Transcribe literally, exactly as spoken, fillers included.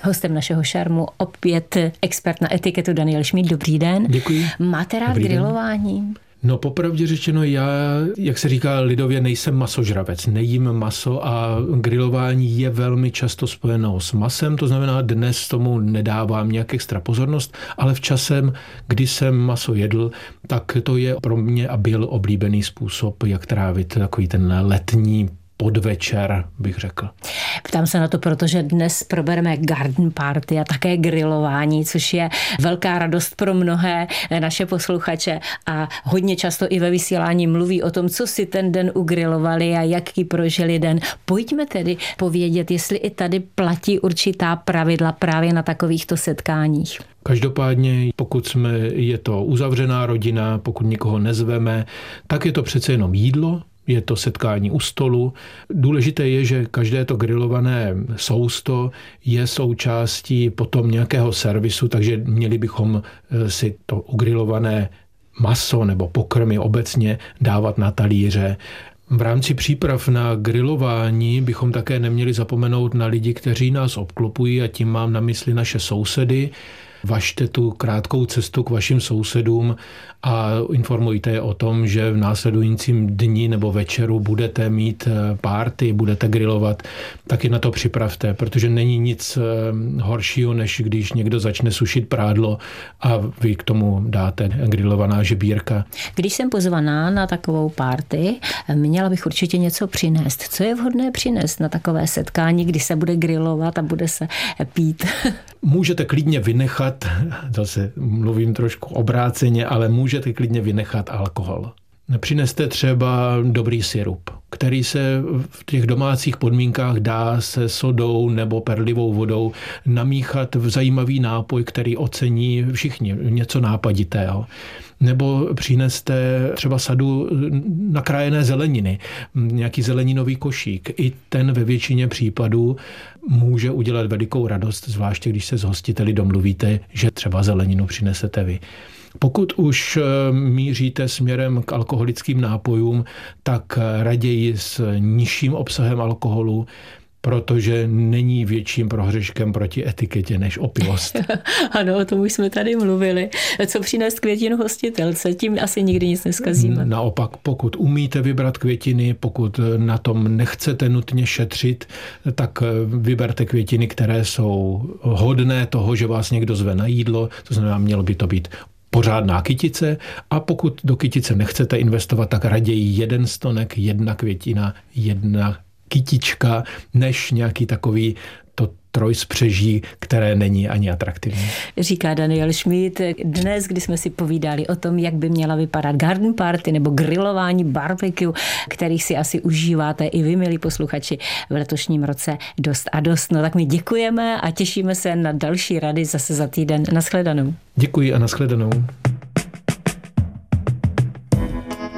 Hostem našeho šarmu opět expert na etiketu Daniel Šmíd. Dobrý den. Děkuji. Máte rád Dobrý grilování? Den. No popravdě řečeno, já, jak se říká lidově, nejsem masožravec, nejím maso a grilování je velmi často spojeno s masem, to znamená, dnes tomu nedávám nějak extra pozornost, ale v časem, kdy jsem maso jedl, tak to je pro mě a byl oblíbený způsob, jak trávit takový ten letní podvečer, bych řekl. Ptám se na to, protože dnes probereme garden party a také grilování, což je velká radost pro mnohé naše posluchače a hodně často i ve vysílání mluví o tom, co si ten den ugrilovali a jaký prožili den. Pojďme tedy povědět, jestli i tady platí určitá pravidla právě na takovýchto setkáních. Každopádně, pokud jsme, je to uzavřená rodina, pokud nikoho nezveme, tak je to přece jenom jídlo, je to setkání u stolu. Důležité je, že každé to grilované sousto je součástí potom nějakého servisu, takže měli bychom si to ugrilované maso nebo pokrmy obecně dávat na talíře. V rámci příprav na grilování bychom také neměli zapomenout na lidi, kteří nás obklopují, a tím mám na mysli naše sousedy. Važte tu krátkou cestu k vašim sousedům a informujte je o tom, že v následujícím dni nebo večeru budete mít party, budete grilovat, taky na to připravte, protože není nic horšího, než když někdo začne sušit prádlo a vy k tomu dáte grilovaná žebírka. Když jsem pozvaná na takovou party, měla bych určitě něco přinést. Co je vhodné přinést na takové setkání, kdy se bude grilovat a bude se pít? Můžete klidně vynechat, zase mluvím trošku obráceně, ale můžete klidně vynechat alkohol. Přineste třeba dobrý sirup, který se v těch domácích podmínkách dá se sodou nebo perlivou vodou namíchat v zajímavý nápoj, který ocení všichni, něco nápaditého. Nebo přineste třeba sadu nakrájené zeleniny, nějaký zeleninový košík. I ten ve většině případů může udělat velikou radost, zvláště když se s hostiteli domluvíte, že třeba zeleninu přinesete vy. Pokud už míříte směrem k alkoholickým nápojům, tak raději s nižším obsahem alkoholu, protože není větším prohřeškem proti etiketě než opilost. Ano, o tom už jsme tady mluvili. Co přinést květinu hostitelce, tím asi nikdy nic neskazíme. Naopak, pokud umíte vybrat květiny, pokud na tom nechcete nutně šetřit, tak vyberte květiny, které jsou hodné toho, že vás někdo zve na jídlo, to znamená, mělo by to být pořádná kytice, a pokud do kytice nechcete investovat, tak raději jeden stonek, jedna květina, jedna kytička, než nějaký takový to trojspřeží, které není ani atraktivní. Říká Daniel Šmíd. Dnes, kdy jsme si povídali o tom, jak by měla vypadat garden party nebo grilování, barbecue, kterých si asi užíváte i vy, milí posluchači, v letošním roce dost a dost. No tak my děkujeme a těšíme se na další rady zase za týden. Naschledanou. Děkuji a naschledanou.